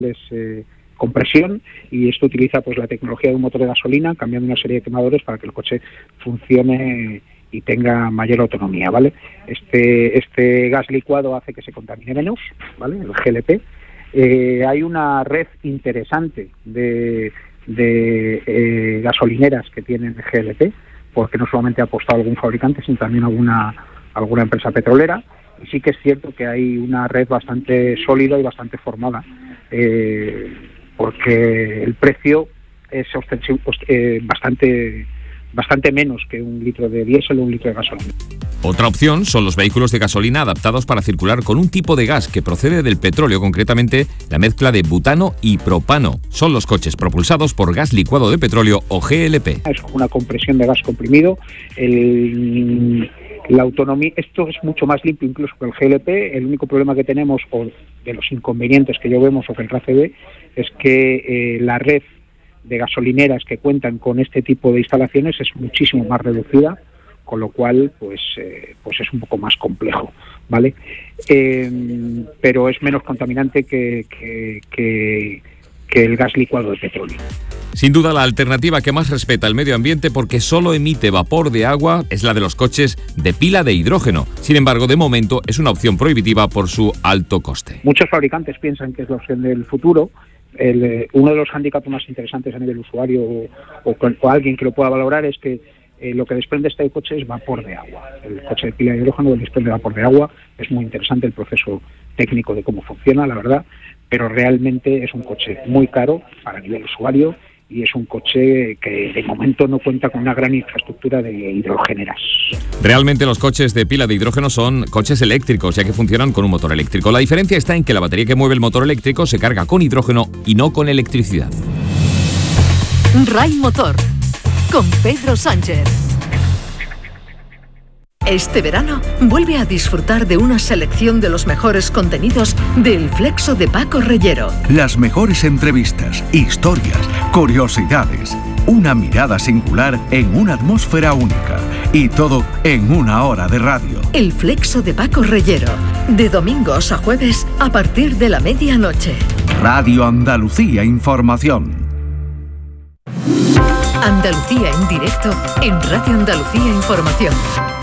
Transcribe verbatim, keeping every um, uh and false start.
eh, compresión, y esto utiliza pues la tecnología de un motor de gasolina, cambiando una serie de quemadores para que el coche funcione y tenga mayor autonomía, ¿vale? Este este gas licuado hace que se contamine menos, ¿vale? El G L P. Eh, hay una red interesante de, de eh, gasolineras que tienen G L P, porque no solamente ha apostado algún fabricante, sino también alguna alguna empresa petrolera. Y sí que es cierto que hay una red bastante sólida y bastante formada, eh, porque el precio es ostensivo, eh, bastante bastante menos que un litro de diésel o un litro de gasolina. Otra opción son los vehículos de gasolina adaptados para circular con un tipo de gas que procede del petróleo, concretamente la mezcla de butano y propano. Son los coches propulsados por gas licuado de petróleo o G L P. Es una compresión de gas comprimido. El, la autonomía, esto es mucho más limpio incluso que el G L P. El único problema que tenemos, o de los inconvenientes que yo vemos o que el R A C ve, es que eh, la red de gasolineras que cuentan con este tipo de instalaciones es muchísimo más reducida, con lo cual pues eh, pues es un poco más complejo, ¿vale? Eh, pero es menos contaminante que, que, que, que el gas licuado de petróleo. Sin duda, la alternativa que más respeta el medio ambiente porque solo emite vapor de agua es la de los coches de pila de hidrógeno. Sin embargo, de momento es una opción prohibitiva por su alto coste. Muchos fabricantes piensan que es la opción del futuro. El, eh, uno de los hándicaps más interesantes a nivel usuario o, o, o alguien que lo pueda valorar es que eh, lo que desprende este coche es vapor de agua. El coche de pila de hidrógeno desprende vapor de agua. Es muy interesante el proceso técnico de cómo funciona, la verdad, pero realmente es un coche muy caro para nivel usuario y es un coche que de momento no cuenta con una gran infraestructura de hidrogeneras. Realmente los coches de pila de hidrógeno son coches eléctricos, ya que funcionan con un motor eléctrico. La diferencia está en que la batería que mueve el motor eléctrico se carga con hidrógeno y no con electricidad. RAI Motor, con Pedro Sánchez. Este verano, vuelve a disfrutar de una selección de los mejores contenidos del Flexo de Paco Reyero. Las mejores entrevistas, historias, curiosidades, una mirada singular en una atmósfera única. Y todo en una hora de radio. El Flexo de Paco Reyero, de domingos a jueves a partir de la medianoche. Radio Andalucía Información. Andalucía en directo en Radio Andalucía Información.